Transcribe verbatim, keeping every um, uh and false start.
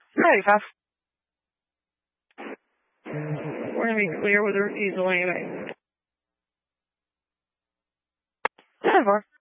ninety-five. We're going to be clear with a refusal anyway. ten four.